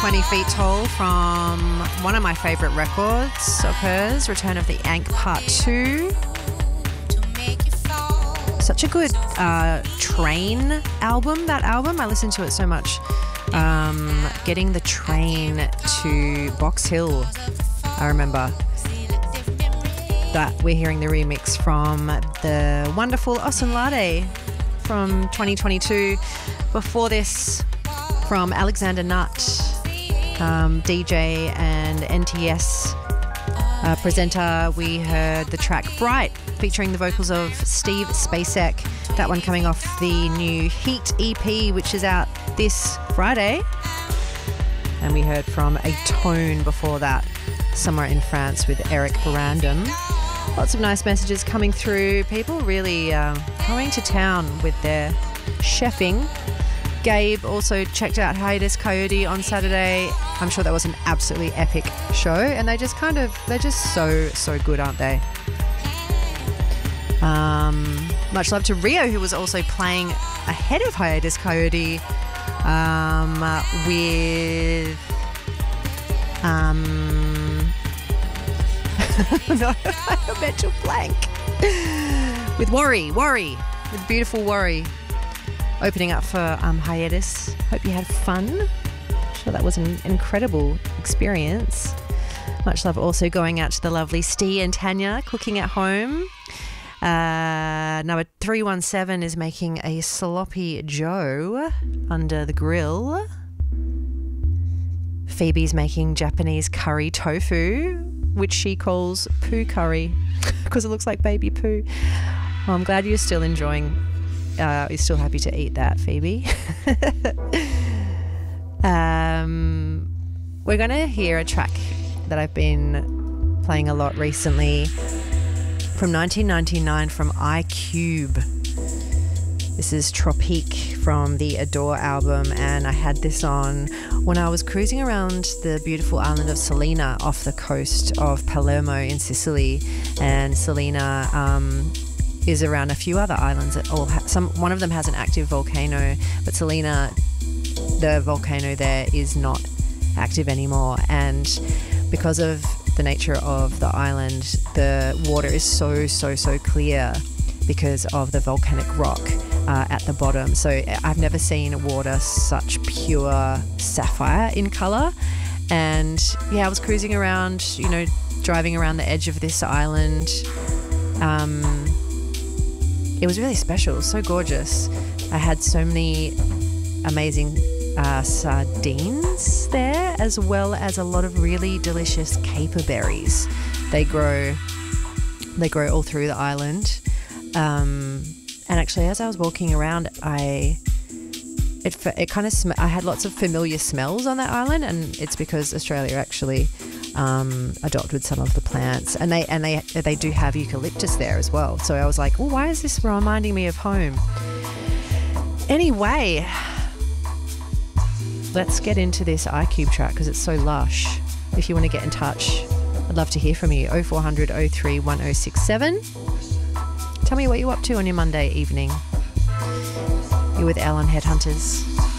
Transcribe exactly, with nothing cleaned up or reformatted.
twenty Feet Tall from one of my favourite records of hers, Return of the Ankh Part two. Such a good uh, train album, that album. I listened to it so much. Um, getting the train to Box Hill, I remember that we're hearing the remix from the wonderful Osunlade from twenty twenty-two. Before this, from Alexander Nutt, um, D J and N T S uh, presenter, we heard the track Bright, featuring the vocals of Steve Spacek. That one coming off the new Heat E P, which is out this Friday. And we heard from A Tone before that, Somewhere in France with Eric Random. Lots of nice messages coming through. People really uh, going to town with their chefing. Gabe also checked out Hiatus Coyote on Saturday. I'm sure that was an absolutely epic show, and they just kind of, they're just so, so good, aren't they? Um, much love to Rio, who was also playing ahead of Hiatus Coyote um, with... Um, no, I meant to blank. With Worry, Worry, with beautiful Worry. Opening up for um, Hiatus. Hope you had fun. I'm sure that was an incredible experience. Much love also going out to the lovely Steve and Tanya cooking at home. Uh, number three one seven is making a sloppy Joe under the grill. Phoebe's making Japanese curry tofu, which she calls poo curry because it looks like baby poo. Well, I'm glad you're still enjoying Uh, you're still happy to eat that, Phoebe. um, we're going to hear a track that I've been playing a lot recently from nineteen ninety-nine from iCube. This is Tropique from the Adore album, and I had this on when I was cruising around the beautiful island of Salina off the coast of Palermo in Sicily. And Salina... Um, is around a few other islands that all ha- some one of them has an active volcano, but Salina, the volcano there, is not active anymore, and because of the nature of the island, the water is so so so clear because of the volcanic rock uh, at the bottom. So I've never seen water such pure sapphire in colour. And yeah, I was cruising around, you know, driving around the edge of this island. um It was really special, it was so gorgeous. I had so many amazing uh, sardines there, as well as a lot of really delicious caper berries. They grow, they grow all through the island. Um, and actually, as I was walking around, I it it kind of sm- I had lots of familiar smells on that island, and it's because Australia actually Um, adopted some of the plants, and they and they they do have eucalyptus there as well. So I was like, oh, why is this reminding me of home? Anyway, let's get into this iCube track because it's so lush. If you want to get in touch, I'd love to hear from you. oh four hundred oh three one oh six seven. Tell me what you're up to on your Monday evening. You're with Elle on Headhunters.